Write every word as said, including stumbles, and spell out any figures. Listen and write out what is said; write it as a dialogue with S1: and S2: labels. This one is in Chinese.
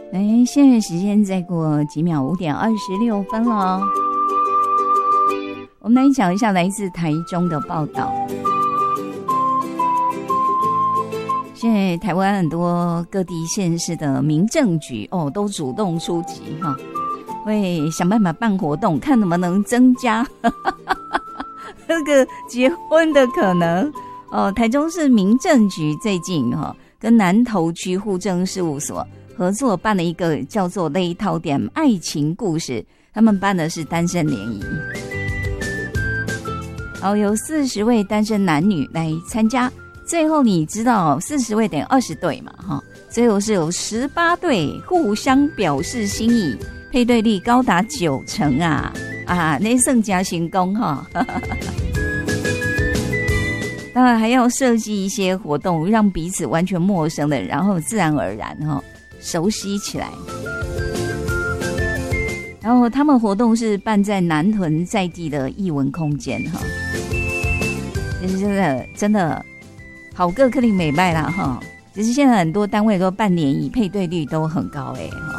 S1: 哎，现在时间再过几秒，五点二十六分了。我们来讲一下来自台中的报道。现在台湾很多各地县市的民政局哦，都主动出击哈，会想办法办活动，看能不能增加那个结婚的可能哦。台中市民政局最近哈、哦，跟南投区户政事务所合作办了一个叫做“勒套点爱情故事”，他们办的是单身联谊，然后有四十位单身男女来参加。最后你知道四十位等于二十对嘛哈，最后是有十八对互相表示心意，配对率高达九成啊啊，那胜加成功哈。当然还要设计一些活动，让彼此完全陌生的，然后自然而然哈熟悉起来。然后他们活动是办在南屯在地的艺文空间哈，就是真的真的。好个克林美拜啦哈，其实现在很多单位都办联谊，配对率都很高哎哈。